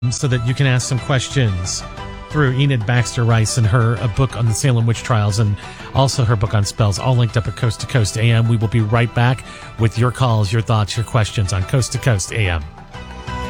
so that you can ask some questions through Enid Baxter Rice and her a book on the Salem witch trials, and also her book on spells, all linked up at Coast to Coast AM. We will be right back with your calls, your thoughts, your questions on Coast to Coast AM.